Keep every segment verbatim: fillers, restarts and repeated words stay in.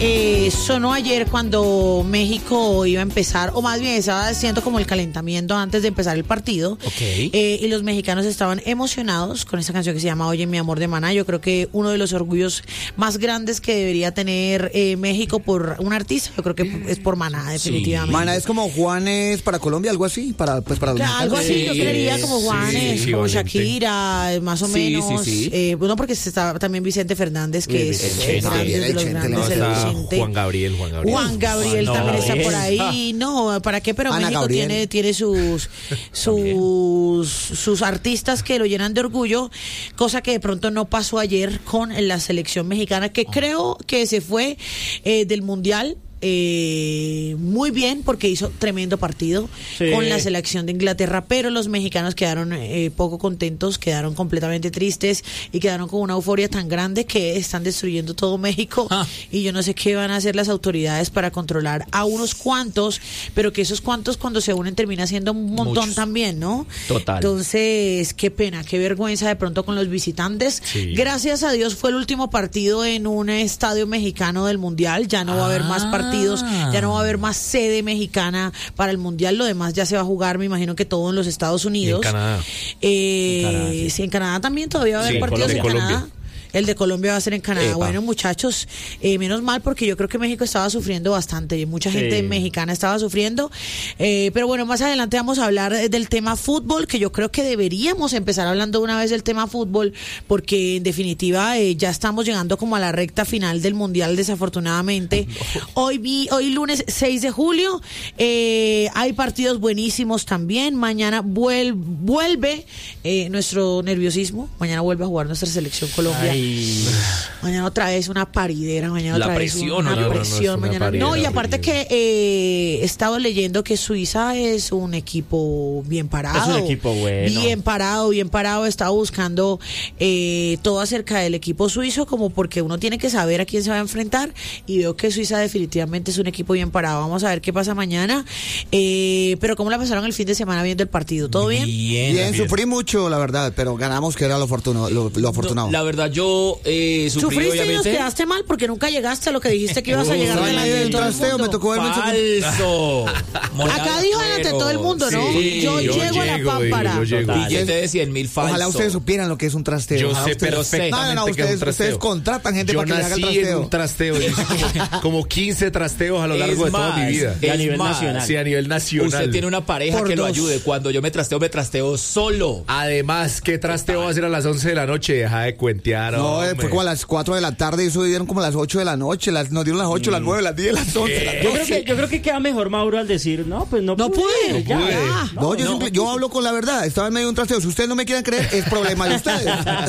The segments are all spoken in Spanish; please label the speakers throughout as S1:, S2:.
S1: eh, sonó ayer cuando México iba a empezar, o más bien estaba haciendo como el calentamiento antes de empezar el partido.
S2: Okay.
S1: Eh, y los mexicanos estaban emocionados con esta canción que se llama Oye mi amor de Maná. Yo creo que uno de los orgullos más grandes que debería tener eh, México por un artista, yo creo que es por Maná, definitivamente.
S3: Sí. Maná es como Juanes para Colombia, algo así, para pues para los
S1: Claro, algo así,
S2: Sí,
S1: yo creería como Juanes,
S2: sí, sí,
S1: como
S2: obviamente.
S1: Shakira, más o
S2: Sí,
S1: menos.
S2: sí, sí.
S1: Eh, bueno, porque está también Vicente Fernández, que
S2: El
S1: es
S2: Vicente.
S1: eh, grande,
S3: El
S1: de los
S3: Chente,
S1: grandes,
S3: no,
S1: el
S2: está
S1: Vicente.
S4: Juan Gabriel, Juan Gabriel.
S1: Juan Gabriel
S2: No,
S1: también está por
S2: esa.
S1: ahí. No, ¿para qué? Pero
S3: Ana
S1: México
S3: Gabriel.
S1: tiene, tiene sus, sus, sus artistas que lo llenan de orgullo, cosa que de pronto no pasó ayer con la selección mexicana, que creo que se fue eh, del Mundial. Eh, muy bien porque hizo tremendo partido
S5: Sí.
S1: con la selección de Inglaterra, pero los mexicanos quedaron eh, poco contentos, quedaron completamente tristes y quedaron con una euforia tan grande que están destruyendo todo México.
S2: Ah.
S1: Y yo no sé qué van a hacer las autoridades para controlar a unos cuantos, pero que esos cuantos cuando se unen termina siendo un montón
S2: Muchos.
S1: también, ¿no?
S2: Total.
S1: Entonces, qué pena, qué vergüenza de pronto con los visitantes.
S4: Sí.
S1: Gracias a Dios fue el último partido en un estadio mexicano del Mundial, ya no va a haber más
S2: Ah.
S1: partidos, ya no va a haber más sede mexicana para el Mundial, lo demás ya se va a jugar, me imagino que todo en los Estados Unidos.
S4: Y en Canadá.
S1: Eh,
S5: En Canadá, sí.
S1: sí, en Canadá también todavía va a haber
S4: Sí,
S1: partidos en
S4: Colombia.
S1: Canadá.
S4: Colombia.
S1: El de Colombia va a ser en Canadá.
S2: Epa.
S1: Bueno, muchachos, eh, menos mal porque yo creo que México estaba sufriendo bastante. Mucha
S5: Sí.
S1: gente mexicana estaba sufriendo. Eh, pero bueno, más adelante vamos a hablar eh, del tema fútbol, que yo creo que deberíamos empezar hablando una vez del tema fútbol, porque en definitiva eh, ya estamos llegando como a la recta final del Mundial, desafortunadamente. Hoy vi, hoy lunes seis de julio, eh, hay partidos buenísimos también. Mañana vuel- vuelve eh, nuestro nerviosismo. Mañana vuelve a jugar nuestra selección Colombia.
S5: Ay,
S1: Mañana otra vez una paridera, mañana
S2: La
S1: otra vez
S2: presión,
S1: una
S2: ¿no? No, no,
S4: es
S1: presión,
S4: una
S1: mañana.
S4: paridera
S1: No, y aparte
S4: horrible.
S1: que eh, he estado leyendo que Suiza es un equipo bien parado.
S5: Es un equipo bueno.
S1: Bien parado, bien parado. He estado buscando eh, todo acerca del equipo suizo, como porque uno tiene que saber a quién se va a enfrentar, y veo que Suiza definitivamente es un equipo bien parado. Vamos a ver qué pasa mañana. Eh, pero ¿cómo la pasaron el fin de semana viendo el partido? ¿Todo bien?
S2: Bien.
S3: Bien, sufrí mucho, la verdad, pero ganamos, que era lo afortunado. Lo, lo afortunado.
S2: La verdad, yo eh, sufrí,
S1: Sufriste y nos
S2: obviamente.
S1: quedaste mal porque nunca llegaste a lo que dijiste que ibas a
S3: Uh,
S1: llegar
S3: estaba en
S1: delante
S3: medio
S1: de
S3: del
S1: todo el
S3: trasteo,
S1: mundo.
S3: me tocó verme en segundo.
S2: Falso.
S1: Acá dijo delante de todo el mundo, ¿no?
S2: Sí,
S1: yo,
S4: yo
S1: llego a la
S4: llego,
S1: pámpara.
S4: digo, yo llego.
S5: Total.
S2: Billete de cien mil falso.
S3: Ojalá ustedes supieran lo que es un trasteo.
S4: Yo
S3: Ojalá
S4: sé
S3: ustedes-
S4: perfectamente
S3: No, no, no,
S4: que es un
S3: ustedes,
S4: trasteo.
S3: ustedes contratan gente
S4: Yo
S3: para que le haga el
S4: nací en
S3: trasteo.
S4: un trasteo. Yo hice como, como quince trasteos a lo largo
S2: Es
S4: de toda
S2: más,
S4: mi vida.
S5: Y a
S2: es
S5: nivel
S2: más,
S5: nacional.
S4: Sí, a nivel nacional.
S2: Usted tiene una pareja
S1: Por
S2: que lo
S1: dos.
S2: ayude. Cuando yo me trasteo, me trasteo solo.
S4: Además, ¿qué trasteo va a hacer a las once de la noche? Deja de cuentear.
S3: No, eh,
S4: hombre.
S3: fue como a las cuatro de la tarde y eso dieron como a las ocho de la noche. Las, nos dieron las ocho, las nueve, las diez, las once. las
S5: yo
S3: doce.
S5: creo que yo creo que queda mejor Mauro al decir, no, pues no,
S1: No pude,
S5: ya,
S1: no pude.
S5: ya.
S3: No, yo,
S2: no.
S3: simple- yo hablo con la verdad. Estaba en medio de un trasteo. Si ustedes no me quieren creer, es problema de ustedes.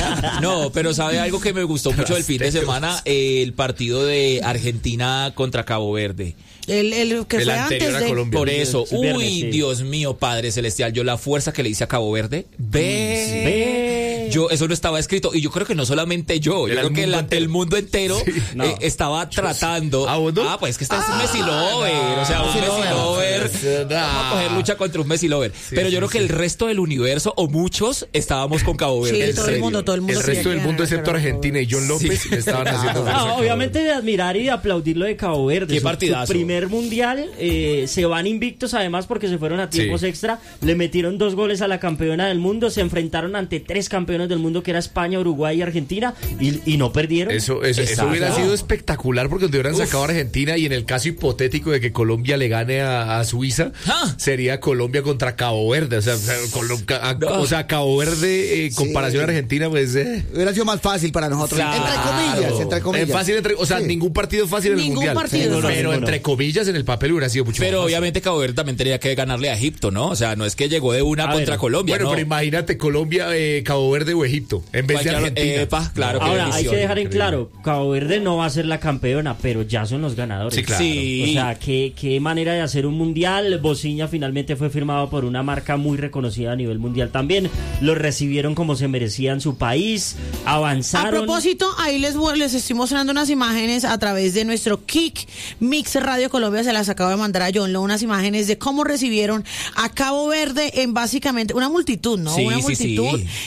S2: No, pero ¿sabe algo que me gustó mucho del fin de semana? El partido de Argentina contra Cabo Verde.
S1: El, el que
S4: El
S1: fue
S4: anterior
S1: antes
S4: a
S1: de...
S4: Colombia.
S2: Por eso,
S5: Sí, viernes,
S2: uy,
S5: sí.
S2: Dios mío, Padre Celestial, yo la fuerza que le hice a Cabo Verde, ve,
S5: Ve.
S2: yo, eso no estaba escrito, y yo creo que no solamente yo, yo
S4: Era
S2: creo
S4: el
S2: que
S4: mundo
S2: la-
S4: entero.
S2: el mundo entero
S4: Sí.
S2: eh,
S5: No.
S2: estaba tratando,
S4: ¿Ah, vos no?
S2: ah, pues es que este es un Messi Lover, o sea, un
S3: Messi
S2: Messi
S3: Lover.
S2: Lover, vamos a coger lucha contra un Messi Lover, pero yo creo que el resto del universo, o muchos, estábamos con Cabo Verde.
S1: Sí,
S2: en
S1: todo el
S2: serio.
S1: mundo, todo el mundo.
S4: El resto del
S1: quería
S4: mundo,
S1: ganar,
S4: excepto
S1: pero-
S4: Argentina y John López,
S2: Sí.
S4: le estaban haciendo fuerza a
S5: Ah,
S4: Cabo
S5: obviamente
S4: Verde.
S5: de admirar y de aplaudir lo de Cabo Verde.
S2: Qué
S5: Su-
S2: partidazo.
S5: Su primer mundial, eh, se van invictos además porque se fueron a tiempos
S4: Sí.
S5: extra, le metieron dos goles a la campeona del mundo, se enfrentaron ante tres campeones del mundo que era España, Uruguay y Argentina y, y no perdieron.
S4: Eso, eso, eso
S2: Exacto.
S4: hubiera sido espectacular porque donde hubieran
S2: Uf.
S4: sacado a Argentina y en el caso hipotético de que Colombia le gane a, a Suiza,
S2: Ah.
S4: sería Colombia contra Cabo Verde. O sea, o sea, Colo- ca- a-
S2: No.
S4: o sea, Cabo Verde, en comparación a Argentina, pues... Eh,
S3: Hubiera sido más fácil para nosotros.
S2: Claro.
S3: Entre comillas, entre comillas.
S4: es fácil entre, o sea,
S3: Sí.
S4: ningún partido es fácil en el
S1: Ningún
S4: Mundial.
S1: partido
S4: pero
S1: es fácil.
S5: Ninguno.
S4: entre comillas, en el papel hubiera sido mucho
S2: Pero
S4: más fácil.
S2: obviamente Cabo Verde también tenía que ganarle a Egipto, ¿no? O sea, no es que llegó de una
S5: A
S2: contra
S5: ver,
S2: Colombia,
S4: Bueno,
S2: ¿no?
S4: pero imagínate Colombia, eh, Cabo Verde o Egipto, en vez de
S2: Cualquier-
S4: Argentina.
S2: Epa, claro, qué
S5: Ahora, hay
S2: bendición.
S5: que dejar en
S4: Increíble.
S5: claro, Cabo Verde no va a ser la campeona, pero ya son los ganadores.
S4: Sí, claro.
S2: Sí.
S5: O sea, qué, qué manera de hacer un mundial. Bociña finalmente fue firmado por una marca muy reconocida a nivel mundial también. Lo recibieron como se merecía en su país,
S1: A
S5: avanzaron.
S1: propósito, ahí les, voy- les estoy mostrando unas imágenes a través de nuestro Kick Mix Radio Colombia. Se las acabo de mandar a John Lo, unas imágenes de cómo recibieron a Cabo Verde en básicamente una multitud, ¿no?
S2: Sí,
S1: una
S2: sí,
S1: multitud
S2: sí.
S1: eh,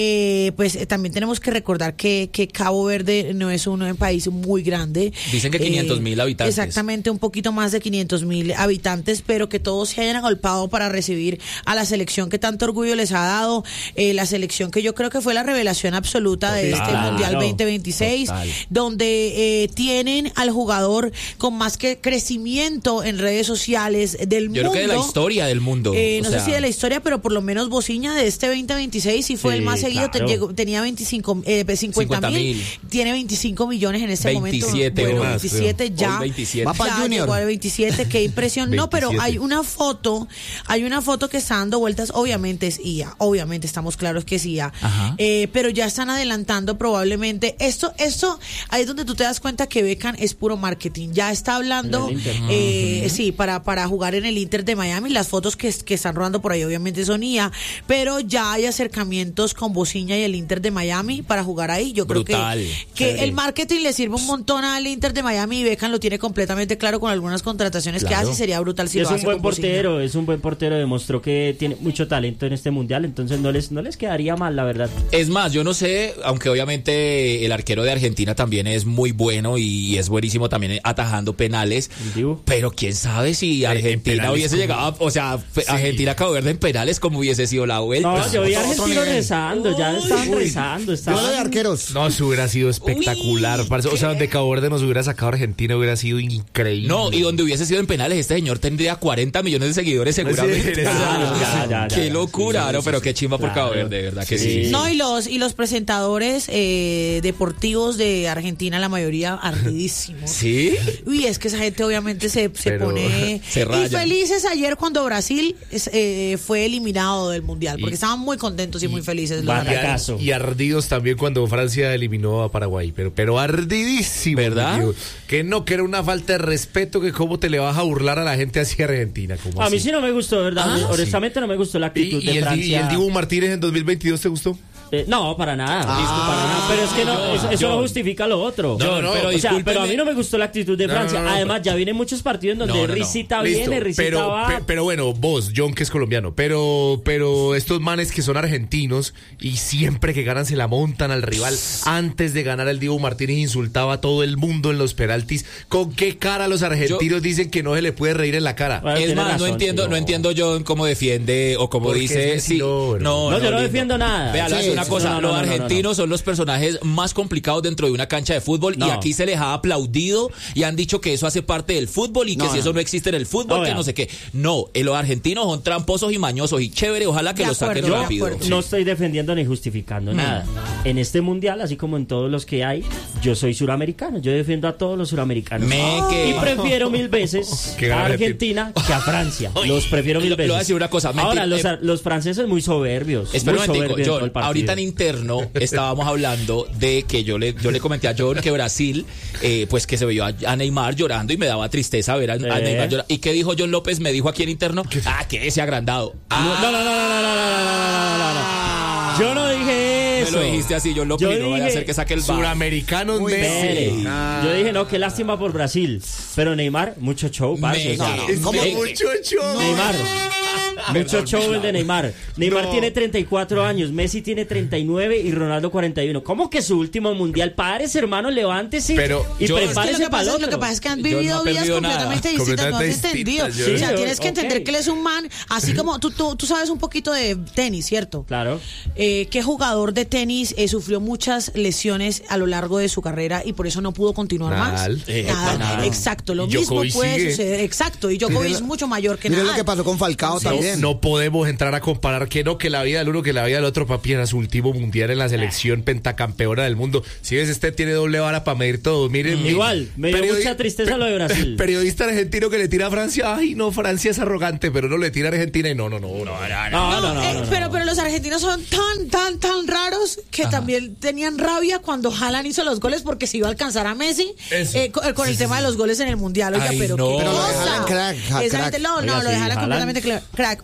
S1: eh, pues eh, también tenemos que recordar que, que Cabo Verde no es un, un país muy grande.
S2: Dicen que quinientos mil habitantes.
S1: Exactamente, un poquito más de quinientos mil habitantes, pero que todos se hayan agolpado para recibir a la selección que tanto orgullo les ha dado, eh, la selección que yo creo que fue la revelación absoluta de este
S5: Total,
S1: Mundial
S5: claro.
S1: veinte veintiséis,
S5: Total.
S1: donde eh, tienen al jugador con más que crecimiento en redes sociales del
S2: Yo
S1: mundo.
S2: creo que de la historia del mundo.
S1: Eh,
S2: o
S1: no
S2: sea,
S1: sé si de la historia, pero por lo menos Bociña de este veinte veintiséis sí fue
S5: Sí,
S1: el más seguido, te-
S5: claro.
S1: llegó- tenía veinticinco, eh, cincuenta mil, tiene veinticinco millones en este
S2: veintisiete,
S1: momento. Bueno,
S2: o más,
S1: veintisiete
S2: creo.
S1: ya.
S2: Hoy veintisiete.
S3: Va para
S1: Ya
S3: Junior.
S1: llegó al veintisiete, qué impresión. No, pero
S4: veintisiete.
S1: hay una foto, hay una foto que está dando vueltas, obviamente es I A, obviamente estamos claros que es I A,
S2: Ajá.
S1: eh, pero ya están adelantando probablemente, esto, esto, ahí es donde tú te das cuenta que Beckham es puro marketing, ya está hablando,
S5: En el Inter.
S1: eh, sí, para, para jugar en el Inter de Miami, las fotos que, que están rodando por ahí obviamente son I A, pero ya hay acercamientos con Bociña y el Inter de Miami para jugar ahí, yo creo
S2: Brutal.
S1: que, que
S5: Chévere.
S1: el marketing le sirve un montón al Inter de Miami y Beckham lo tiene completamente claro con algunas contrataciones que
S5: Claro.
S1: hace, sería brutal si
S5: es
S1: lo
S5: un
S1: hace
S5: buen
S1: con Bociña.
S5: portero, es un buen portero, demostró que tiene mucho talento en este mundial, entonces no les no les quedaría mal, la verdad.
S2: Es más, yo no sé, aunque obviamente el arquero de Argentina también es muy bueno y es buenísimo también atajando penales,
S5: El Dibu.
S2: pero quién sabe si Argentina
S4: penales,
S2: hubiese
S4: ¿cómo?
S2: llegado, a- o sea, fe- Argentina Cabo Verde en penales como hubiese sido la vuelta.
S5: No, yo vi a
S3: otro
S5: argentinos
S3: nivel.
S5: rezando, ya estaban
S3: Uy.
S5: rezando,
S3: Yo lo
S5: estaban...
S3: de arqueros.
S4: No, eso hubiera sido espectacular. parce. O sea, donde Cabo Verde nos hubiera sacado a Argentina hubiera sido increíble.
S2: No, y donde hubiese sido en penales, este señor tendría cuarenta millones de seguidores seguramente.
S4: Sí,
S2: O sea,
S5: claro, ya, ya, ya,
S2: qué
S5: ya.
S2: locura,
S5: Sí, sí,
S2: no,
S5: sí,
S2: pero
S5: sí.
S2: qué chimba por Cabo
S5: Claro.
S2: Verde, de verdad que
S5: Sí.
S2: sí.
S1: No, y los y los presentadores eh, deportivos de Argentina, la mayoría ardidísimos.
S2: ¿Sí?
S1: Uy, es que esa gente obviamente se, se
S4: Pero
S1: pone...
S2: se
S1: y
S2: rayan.
S1: felices ayer cuando Brasil es, eh, fue eliminado del Mundial, porque
S4: Y-
S1: estaban muy contentos y, muy felices. los
S5: Bata-
S4: Y, ar-
S1: argentinos.
S5: Fracaso.
S4: y ardidos también cuando Francia eliminó a Paraguay, pero pero ardidísimo,
S2: ¿Verdad?
S4: digo. Que no, que era una falta de respeto, que cómo te le vas a burlar a la gente hacia Argentina. ¿Cómo
S5: A mí
S4: así?
S5: sí no me gustó, ¿verdad?
S2: Ah,
S5: Honestamente no me gustó la
S4: ¿Y,
S5: actitud
S4: y
S5: de
S4: el, Di-
S5: Francia.
S4: y el Dibu Martínez en dos mil veintidós te gustó?
S5: Eh, no, para nada,
S2: Ah,
S5: disculpa, para nada. Pero es que no, eso, eso no
S2: John.
S5: justifica lo otro.
S2: John, pero
S5: o sea,
S2: discúlpeme.
S5: pero a mí no me gustó la actitud de
S4: No,
S5: Francia.
S4: no, no, no,
S5: Además, ya vienen muchos partidos en donde
S2: No, no, no.
S5: risita
S4: Listo,
S5: viene, risita
S4: pero,
S5: va.
S4: pe- pero bueno, vos, John, que es colombiano, pero, pero estos manes que son argentinos y siempre que ganan se la montan al rival. Antes de ganar el Dibu Martínez insultaba a todo el mundo en los penaltis. ¿Con qué cara los argentinos dicen que no se le puede reír en la cara?
S5: Bueno,
S2: Es
S5: tiene
S2: más, no
S5: razón,
S2: entiendo,
S5: sí,
S2: no entiendo John cómo defiende o cómo
S4: Porque
S2: dice.
S4: es
S2: Sí,
S4: mentiroso.
S2: no,
S5: No, yo no
S2: lindo.
S5: defiendo nada.
S2: Vea, le voy a
S3: Sí,
S2: decir una
S3: sí,
S2: cosa,
S5: no, no,
S2: los
S5: no, no, no.
S2: argentinos son los personajes más complicados dentro de una cancha de fútbol y
S5: No.
S2: aquí se les ha aplaudido y han dicho que eso hace parte del fútbol y que
S3: No,
S2: si
S3: no.
S2: eso no existe en el fútbol,
S5: No,
S2: que
S5: vea.
S2: no sé qué. No, eh, los argentinos son tramposos y mañosos y chévere, ojalá que
S1: De
S2: los saquen
S1: acuerdo, de
S2: rápido.
S1: acuerdo.
S5: No estoy defendiendo ni justificando nada. En este mundial, así como en todos los que hay, yo soy suramericano. Yo defiendo a todos los suramericanos.
S2: Me que-
S5: Y prefiero mil veces
S4: Que
S5: a
S4: gane
S5: Argentina que a Francia. Los prefiero mil
S2: Lo- le
S5: veces.
S2: voy a decir una cosa,
S5: Ahora,
S2: menti-
S5: los,
S2: eh,
S5: los franceses muy soberbios.
S2: Espera
S5: muy
S2: un momentico,
S5: soberbios en todo el
S2: John,
S5: partido.
S2: ahorita en interno estábamos hablando de que yo le, yo le comenté a John que Brasil, eh, pues que se veía a, a Neymar llorando y me daba tristeza ver a, a
S5: Eh.
S2: Neymar llorar. ¿Y qué dijo John López? Me dijo aquí en interno, ah, que ese agrandado. Ah,
S5: No, no, no, no, no, no, no, no, no, no, no, no. Yo no dije
S2: me
S5: eso.
S2: lo dijiste así, John López,
S5: Yo
S2: y no vaya a
S5: dije-
S2: hacer que saque el bar.
S4: Suramericanos
S3: Muy
S4: Messi.
S5: Espere.
S3: Ah.
S5: Yo dije, no, qué lástima por Brasil. Pero Neymar, mucho show, parce,
S2: Me-
S5: o sea,
S2: no,
S4: Es
S3: ¿Cómo?
S4: que mucho show.
S5: Neymar. Mucho show el de Neymar. Neymar
S4: No.
S5: tiene treinta y cuatro años, Messi tiene treinta y nueve y Ronaldo cuarenta y uno. ¿Cómo que su último mundial? Padres, hermano, levántese
S4: Pero
S5: y
S2: yo-
S1: Es que
S5: prepárese
S1: lo que,
S5: para
S1: pasa,
S5: el
S1: es- lo
S5: otro.
S1: que pasa es que han
S2: Yo no
S1: vivido
S2: he
S1: vidas
S2: perdido nada.
S1: completamente distintas, no has
S4: Completamente
S1: entendido.
S4: distintas,
S1: O sea,
S5: yo-
S1: tienes que
S5: ok.
S1: entender que él es un man, así como tú, tú, tú sabes un poquito de tenis, ¿cierto?
S5: Claro.
S1: Eh, ¿Qué jugador de tenis eh, sufrió muchas lesiones a lo largo de su carrera y por eso no pudo continuar
S4: Nadal.
S1: más?
S2: Eh,
S1: Nadal.
S2: Nadal.
S1: Exacto, lo
S4: Y
S1: mismo
S4: Djokovic
S1: puede
S4: sigue.
S1: suceder. Exacto, y Djokovic
S3: Mire
S1: es
S3: lo-
S1: mucho mayor que
S3: Mire
S1: Nadal.
S3: lo que pasó con Falcao
S4: No,
S3: también.
S4: no podemos entrar a comparar que no, que la vida del uno, que la vida del otro, papi, era su último mundial en la selección pentacampeona del mundo. Si ves, este tiene doble vara para medir todo. Miren, mi-
S5: Igual, me dio
S4: periodi-
S5: mucha tristeza lo de Brasil.
S4: Periodista argentino que le tira a Francia, ay, no, Francia es arrogante, pero no le tira a Argentina y no, no, no, no.
S5: No, no, no,
S1: Eh,
S5: no, no.
S1: pero, pero los argentinos son tan, tan, tan raros que también tenían rabia cuando Haaland hizo los goles porque se iba a alcanzar a Messi
S4: Eso.
S1: eh, con, con el tema de los goles en el Mundial. Oiga,
S2: Ay,
S1: pero
S2: no.
S1: qué
S2: Pero
S3: lo de
S1: cosa.
S3: Haaland, crack, ja,
S1: Esa
S3: crack.
S1: gente- no, no,
S5: Oiga,
S1: lo
S5: sí,
S1: dejaron
S5: Haaland.
S1: completamente cla- crack.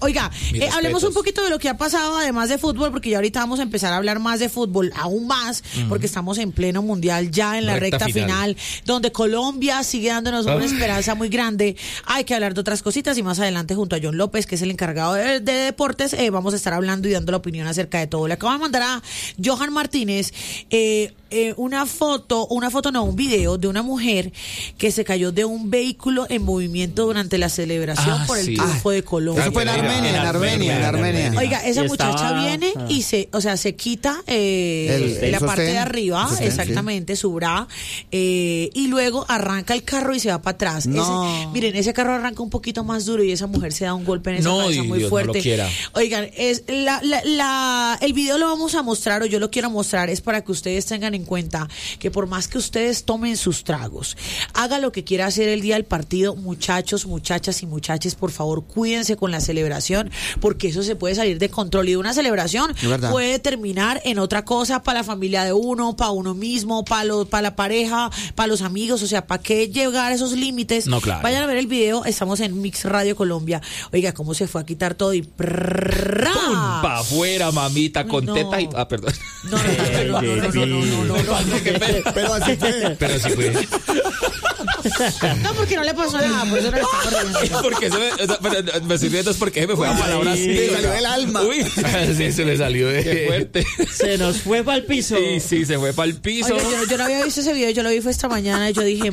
S1: Oiga, eh, hablemos un poquito de lo que ha pasado además de fútbol, porque ya ahorita vamos a empezar a hablar más de fútbol, aún más, uh-huh. porque estamos en pleno mundial, ya en la recta, recta final. final, donde Colombia sigue dándonos una esperanza muy grande. Hay que hablar de otras cositas y más adelante junto a John López, que es el encargado de, de deportes, eh, vamos a estar hablando y dando la opinión acerca de todo. Le acabo de mandar a Johan Martínez eh, eh, una foto, una foto no, un video de una mujer que se cayó de un vehículo en movimiento durante la celebración ah, por el sí. triunfo ah, de Colombia.
S3: Eso fue en Armenia, en Armenia, en Armenia.
S1: Oiga, esa muchacha estaba, viene ah. y se, o sea, se quita eh, el, la el parte sostén, de arriba, sostén, exactamente, sí. su bra, eh, y luego arranca el carro y se va para atrás.
S3: No.
S1: Ese, miren, ese carro arranca un poquito más duro y esa mujer se da un golpe en esa
S2: no,
S1: cabeza muy
S2: Dios,
S1: fuerte.
S2: No lo quiera.
S1: Oigan, es la, la, la, el video lo vamos a mostrar, o yo lo quiero mostrar, es para que ustedes tengan en cuenta que por más que ustedes tomen sus tragos, haga lo que quiera hacer el día del partido, muchachos, muchachas y muchaches, por favor, cuídense con la celebración, porque eso se puede salir de control y de una celebración puede terminar en otra cosa para la familia de uno, para uno mismo, para lo, para la pareja, para los amigos, o sea, ¿para qué llegar a esos límites?
S2: No, claro.
S1: Vayan a ver el video, estamos en Mix Radio Colombia. Oiga, cómo se fue a quitar todo y ¡prrrra!
S2: ¡Pum! Pa' afuera, mamita, con no. teta y... Ah, perdón.
S1: No, no, no, no, no, no, no, no, no, no,
S3: pero así fue.
S4: Pero así fue.
S1: No, porque no le pasó nada, por eso no le estamos riendo.
S2: Porque eso me, me estoy riendo es porque me fue a palabras.
S3: Sí, se salió del alma.
S2: Uy,
S4: sí, se le salió de...
S2: Qué fuerte.
S5: Se nos fue para el piso.
S2: Sí, sí, se fue para el piso.
S1: Oye, yo, yo no había visto ese video, yo lo vi fue esta mañana y yo dije,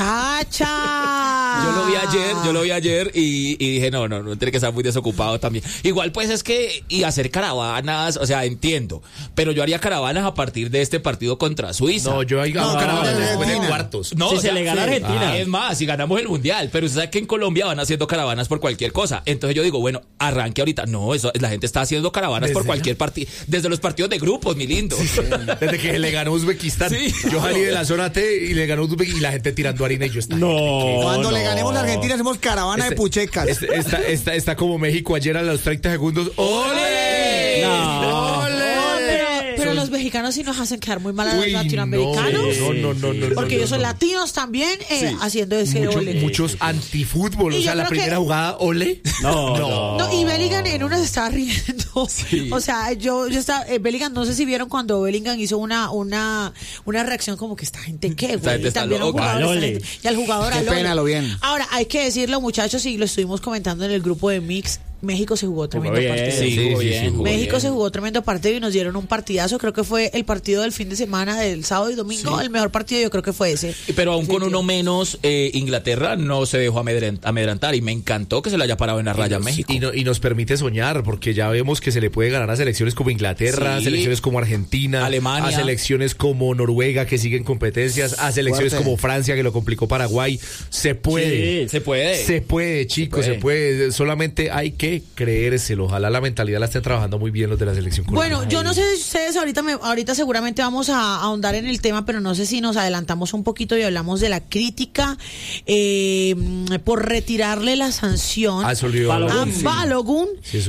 S1: muchacha.
S2: Yo lo vi ayer, yo lo vi ayer y, y dije, no, no, no tiene que estar muy desocupado también. Igual pues es que, y hacer caravanas, o sea, entiendo, pero yo haría caravanas a partir de este partido contra Suiza.
S4: No, yo haría
S3: no,
S4: caravanas
S3: no,
S4: después
S3: de
S4: cuartos.
S2: No,
S5: si
S2: o
S5: se
S2: sea,
S5: le gana a Argentina.
S2: Ah, es más, si ganamos el mundial, pero usted sabe que en Colombia van haciendo caravanas por cualquier cosa. Entonces yo digo, bueno, arranque ahorita. No, eso la gente está haciendo caravanas por cualquier partido, desde los partidos de grupos, mi lindo. Sí, sí.
S4: Desde que le ganó Uzbekistán. Sí. Yo salí de la zona T y le ganó Uzbekistán y la gente tirando harina y yo estaba.
S5: No.
S3: Cuando
S5: no.
S3: le ganemos a Argentina hacemos caravana este, de puchecas.
S4: Este, está, está, está como México ayer a los treinta segundos. ¡Ole!
S5: No.
S4: ¡Ole!
S1: Pero los mexicanos sí nos hacen quedar muy mal a los
S4: Uy,
S1: latinoamericanos.
S4: No, no, no, no.
S1: Porque
S4: no,
S1: ellos son
S4: no.
S1: latinos también eh,
S4: sí.
S1: haciendo ese
S4: Mucho,
S1: ole.
S4: Muchos antifútbol.
S1: Y
S4: o sea, la primera
S1: que...
S4: jugada, ole.
S5: No,
S4: no.
S1: No, y Bellingham en una se estaba riendo.
S2: Sí.
S1: O sea, yo, yo estaba, eh, Bellingham, no sé si vieron cuando Bellingham hizo una, una, una reacción como que esta gente qué, güey. Y también al jugador, gente, y al jugador
S3: Qué
S1: al
S3: pena, lo bien.
S1: Ahora, hay que decirlo, muchachos, y lo estuvimos comentando en el grupo de Mix. México se jugó tremendo
S5: bien,
S1: partido.
S2: Sí, sí, sí, sí,
S1: México
S2: bien.
S1: se jugó tremendo partido y nos dieron un partidazo. Creo que fue el partido del fin de semana, del sábado y domingo. Sí. El mejor partido yo creo que fue ese.
S2: Pero aún
S1: sí,
S2: con
S1: sí.
S2: uno menos, eh, Inglaterra no se dejó amedrentar y me encantó que se le haya parado en la raya a México.
S4: Y, no, y nos permite soñar, porque ya vemos que se le puede ganar a selecciones como Inglaterra,
S2: sí.
S4: a selecciones como Argentina,
S2: Alemania,
S4: a selecciones como Noruega que siguen competencias, a selecciones
S3: Fuerte.
S4: como Francia que lo complicó Paraguay. Se puede.
S2: Sí, se puede.
S4: Se puede, chicos, se puede. se puede. Solamente hay que creérselo. Ojalá la mentalidad la estén trabajando muy bien los de la selección colombiana.
S1: Bueno, yo no sé si ustedes ahorita, me, ahorita seguramente vamos a ahondar en el tema, pero no sé si nos adelantamos un poquito y hablamos de la crítica eh, por retirarle la sanción
S4: ah,
S1: a Balogun
S4: sí,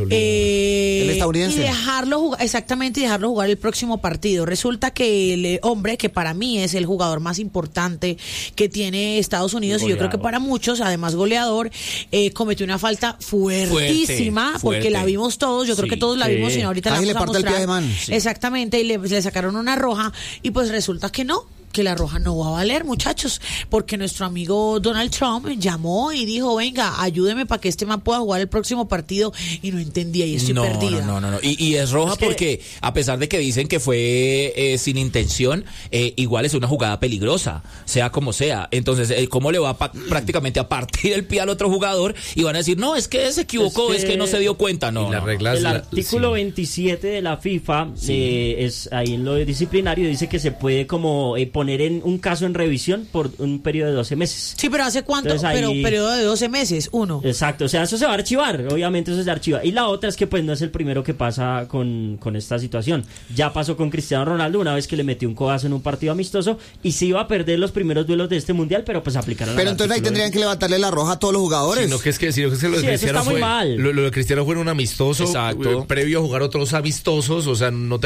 S1: eh,
S3: el estadounidense.
S1: Y dejarlo jugar, exactamente, y dejarlo jugar el próximo partido. Resulta que el hombre, que para mí es el jugador más importante que tiene Estados Unidos, goleador. Y yo creo que para muchos, además goleador, eh, cometió una falta fuertísima, fuerte, porque la vimos todos, yo creo sí, que todos la
S5: sí.
S1: vimos y ahorita
S3: Ahí
S1: la
S3: le
S1: vamos
S3: parte
S1: a mostrar.
S3: El pie de man. Sí.
S1: Exactamente, y le, le sacaron una roja y pues resulta que no, que la roja no va a valer, muchachos, porque nuestro amigo Donald Trump llamó y dijo, venga, ayúdeme para que este man pueda jugar el próximo partido, y no entendía y estoy
S2: no,
S1: perdida.
S2: No, no, no, y, y es roja es que... porque a pesar de que dicen que fue eh, sin intención, eh, igual es una jugada peligrosa, sea como sea. Entonces, eh, ¿cómo le va pa- prácticamente a partir el pie al otro jugador? Y van a decir, no, es que se equivocó, es que, es que no se dio cuenta. No,
S4: las
S2: no,
S4: reglas,
S5: el
S4: la,
S5: artículo
S4: sí.
S5: veintisiete de la FIFA
S2: sí.
S5: eh, es ahí en lo disciplinario, dice que se puede como eh, poner en un caso en revisión por un periodo de doce meses.
S1: Sí, pero ¿hace cuánto?
S5: Entonces, ahí...
S1: Pero periodo de doce meses, uno.
S5: Exacto, o sea, eso se va a archivar, obviamente eso se archiva. Y la otra es que pues no es el primero que pasa con, con esta situación. Ya pasó con Cristiano Ronaldo una vez que le metió un codazo en un partido amistoso y se iba a perder los primeros duelos de este mundial, pero pues aplicaron
S3: Pero
S5: la
S3: entonces ahí tendrían que levantarle la roja a todos los jugadores.
S4: Sino que es que, sino que, es que lo de
S5: sí,
S4: Cristiano
S5: eso está muy
S4: fue,
S5: mal.
S4: Lo, lo de Cristiano fue un amistoso,
S2: exacto.
S4: previo a jugar otros amistosos, o sea, no